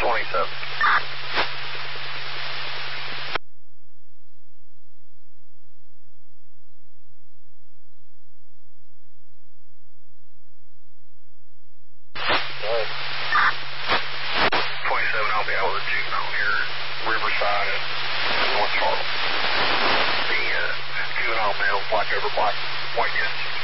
27. I'll be out with a juvenile here, Riverside and North Charlotte. The juvenile male, black over black, white yes.